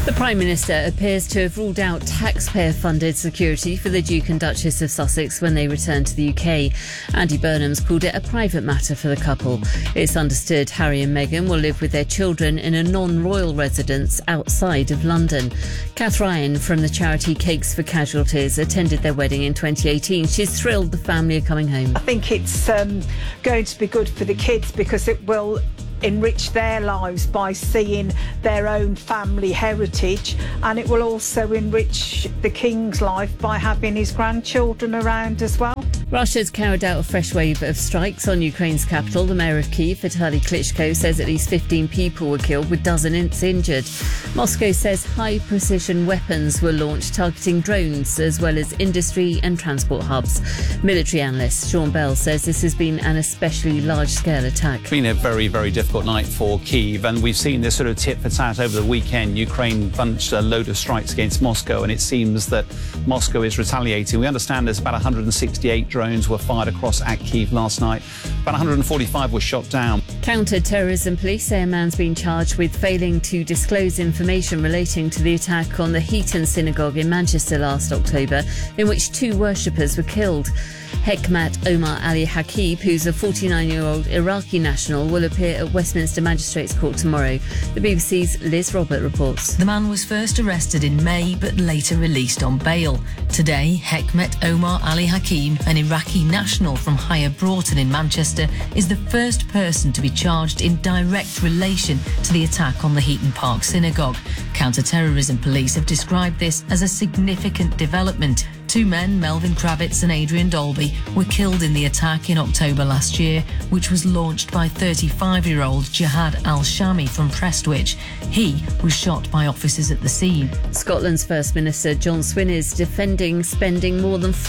The Prime Minister appears to have ruled out taxpayer-funded security for the Duke and Duchess of Sussex when they return to the UK. Andy Burnham's called it a private matter for the couple. It's understood Harry and Meghan will live with their children in a non-royal residence outside of London. Kath Ryan from the charity Cakes for Casualties attended their wedding in 2018. She's thrilled the family are coming home. I think it's going to be good for the kids because it will enrich their lives by seeing their own family heritage, and it will also enrich the King's life by having his grandchildren around as well. Russia's carried out a fresh wave of strikes on Ukraine's capital. The mayor of Kyiv, Vitaly Klitschko, says at least 15 people were killed with dozens injured. Moscow says high-precision weapons were launched targeting drones as well as industry and transport hubs. Military analyst Sean Bell says this has been an especially large-scale attack. It's been a very, very difficult night for Kyiv, and we've seen this sort of tit for tat over the weekend. Ukraine bunched a load of strikes against Moscow, and it seems that Moscow is retaliating. We understand there's about 168 drones were fired across at Kyiv last night. About 145 were shot down. Counter-terrorism police say a man's been charged with failing to disclose information relating to the attack on the Heaton Synagogue in Manchester last October, in which 2 worshippers were killed. Hekmat Omar Ali Hakib, who's a 49-year-old Iraqi national, will appear at Westminster Magistrates Court tomorrow. The BBC's Liz Robert reports. The man was first arrested in May but later released on bail. Today, Hekmat Omar Ali Hakim, an Iraqi national from Higher Broughton in Manchester, is the first person to be charged in direct relation to the attack on the Heaton Park Synagogue. Counter-terrorism police have described this as a significant development. 2 men, Melvin Kravitz and Adrian Dolby, were killed in the attack in October last year, which was launched by 35-year-old Jihad al-Shami from Prestwich. He was shot by officers at the scene. Scotland's First Minister John Swynne is defending spending more than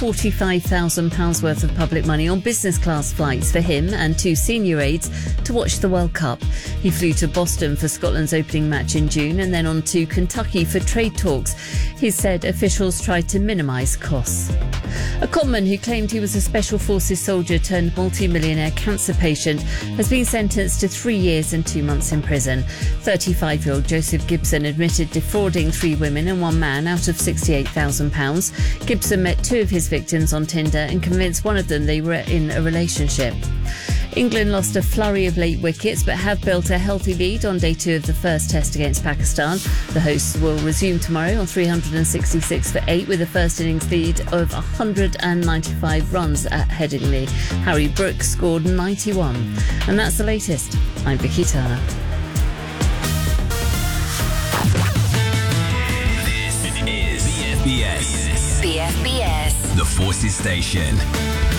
£45,000 worth of public money on business-class flights for him and 2 senior aides to watch the World Cup. He flew to Boston for Scotland's opening match in June and then on to Kentucky for trade talks. He said officials tried to minimise costs. A conman who claimed he was a Special Forces soldier turned multi-millionaire cancer patient has been sentenced to 3 years and 2 months in prison. 35-year-old Joseph Gibson admitted defrauding 3 women and 1 man out of £68,000. Gibson met 2 of his victims on Tinder and convinced one of them they were in a relationship. England lost a flurry of late wickets but have built a healthy lead on day 2 of the first test against Pakistan. The hosts will resume tomorrow on 366 for 8 with a first innings lead of 195 runs at Headingley. Harry Brooks scored 91. And that's the latest. I'm Vicky Turner. This is BFBS. BFBS. The Forces Station.